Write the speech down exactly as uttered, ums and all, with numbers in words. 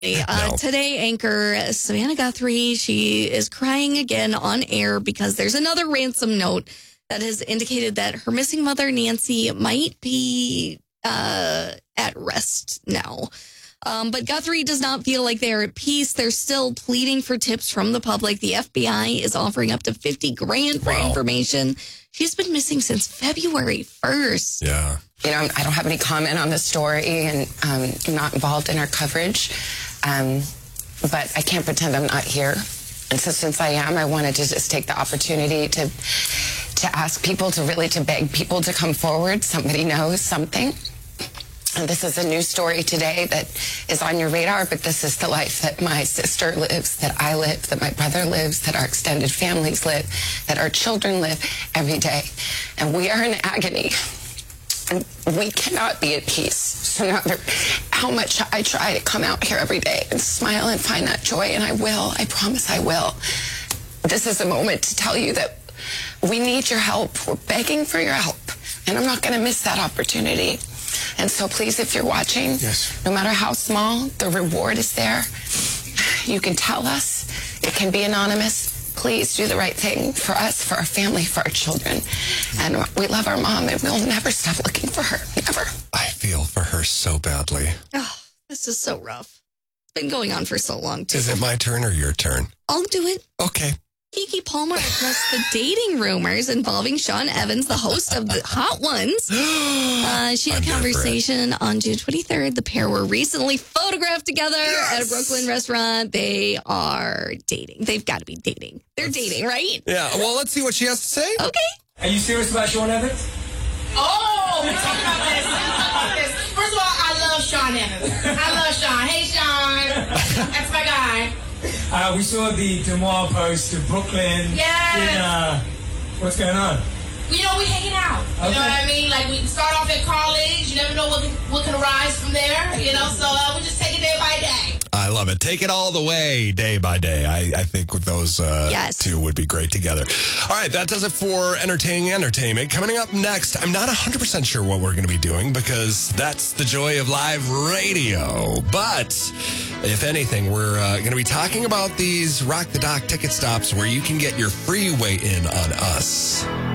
Uh, No. Today, anchor Savannah Guthrie, she is crying again on air because there's another ransom note that has indicated that her missing mother, Nancy, might be uh, at rest now. Um, but Guthrie does not feel like they're at peace. They're still pleading for tips from the public. The F B I is offering up to fifty grand for Wow. information. She's been missing since February first. Yeah. You know, I don't have any comment on the story, and um, I'm not involved in our coverage. Um, but I can't pretend I'm not here. And so since I am, I wanted to just take the opportunity to to ask people to really to beg people to come forward. Somebody knows something. And this is a new story today that is on your radar, but this is the life that my sister lives, that I live, that my brother lives, that our extended families live, that our children live every day. And we are in agony. And we cannot be at peace. So no matter how much I try to come out here every day and smile and find that joy, and I will, I promise I will. This is a moment to tell you that we need your help. We're begging for your help. And I'm not going to miss that opportunity. And so please, if you're watching, Yes. no matter how small, the reward is there. You can tell us. It can be anonymous. Please do the right thing for us, for our family, for our children. And we love our mom, and we'll never stop looking for her. Never. I feel for her so badly. Oh, this is so rough. It's been going on for so long, too. Is it my turn or your turn? I'll do it. Okay. Kiki Palmer addressed the dating rumors involving Sean Evans, the host of the Hot Ones. Uh, she had I'm a here for it. conversation on June twenty-third. The pair were recently photographed together at a Brooklyn restaurant. They are dating. They've got to be dating. They're dating, right? Yeah. Well, let's see what she has to say. Okay. Are you serious about Sean Evans? Oh, we're talking about this. We're talking about this. First of all, I love Sean Evans. I love Sean. Hey, Sean. That's my guy. Uh, we saw the Demar post of Brooklyn. Yes. dinner. What's going on? You know, we hanging out. You Okay. know what I mean? Like, we start off at college. You never know what can, what can arise from there. You know, so uh, we just take it day by day. I love it. Take it all the way, day by day. I, I think with those uh, Yes. two would be great together. All right, that does it for entertaining entertainment. Coming up next, I'm not one hundred percent sure what we're going to be doing because that's the joy of live radio. But if anything, we're uh, going to be talking about these Rock the Dock ticket stops where you can get your free way in on us.